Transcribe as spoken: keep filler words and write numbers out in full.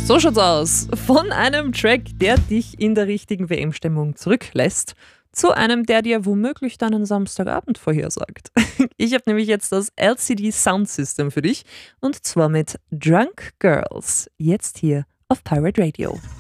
So schaut's aus. Von einem Track, der dich in der richtigen W M-Stimmung zurücklässt, zu einem, der dir womöglich deinen Samstagabend vorhersagt. Ich habe nämlich jetzt das L C D Sound System für dich und zwar mit Drunk Girls. Jetzt hier auf Pirate Radio.